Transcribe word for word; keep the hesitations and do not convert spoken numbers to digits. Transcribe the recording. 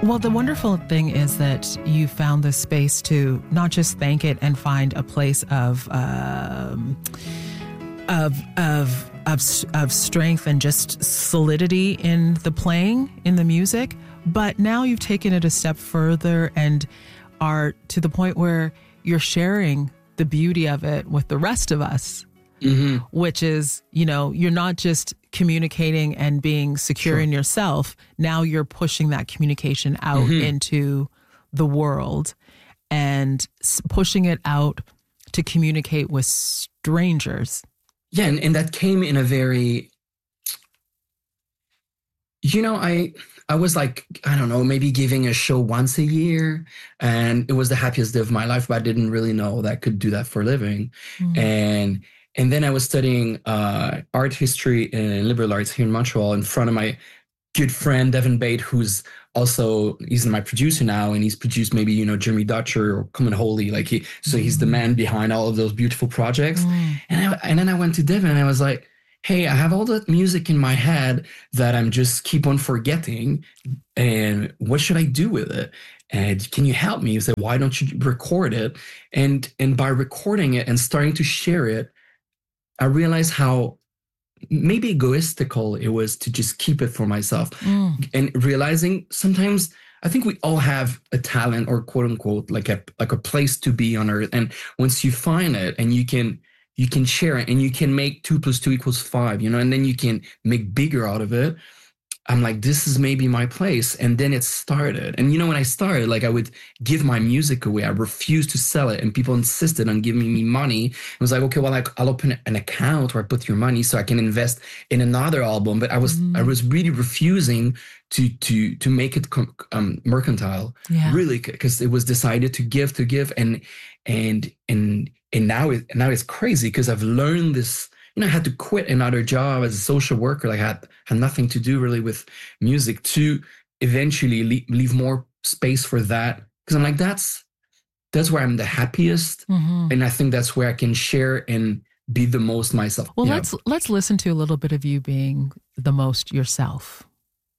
Well, the wonderful thing is that you found this space to not just thank it and find a place of um, of of of of strength and just solidity in the playing, in the music, but now you've taken it a step further and are to the point where you're sharing the beauty of it with the rest of us. Mm-hmm. Which is, you know, you're not just communicating and being secure sure. in yourself. Now you're pushing that communication out mm-hmm. into the world and pushing it out to communicate with strangers. Yeah, and, and that came in a very, you know, I I was like, I don't know, maybe giving a show once a year, and it was the happiest day of my life, but I didn't really know that I could do that for a living. Mm-hmm. And And then I was studying uh, art history and liberal arts here in Montreal in front of my good friend, Devin Bate, who's also, he's my producer now, and he's produced maybe, you know, Jeremy Dutcher or Common Holy. Like he, so he's the man behind all of those beautiful projects. Mm. And I, and then I went to Devin and I was like, hey, I have all that music in my head that I'm just keep on forgetting. And what should I do with it? And can you help me? He said, why don't you record it? And, and by recording it and starting to share it, I realized how maybe egoistical it was to just keep it for myself. Mm. And realizing sometimes I think we all have a talent or quote unquote like a like a place to be on earth. And once you find it and you can you can share it and you can make two plus two equals five, you know, and then you can make bigger out of it. I'm like, this is maybe my place. And then it started. And, you know, when I started, like I would give my music away. I refused to sell it. And people insisted on giving me money. It was like, okay, well, like, I'll open an account where I put your money so I can invest in another album. But I was mm. I was really refusing to to to make it um, mercantile, yeah. really, because it was decided to give, to give. And and and and now, it, now it's crazy because I've learned this. You know, I had to quit another job as a social worker. Like I had, had nothing to do really with music to eventually leave, leave more space for that. Because I'm like, that's that's where I'm the happiest. Mm-hmm. And I think that's where I can share and be the most myself. Well, let's know? let's listen to a little bit of you being the most yourself.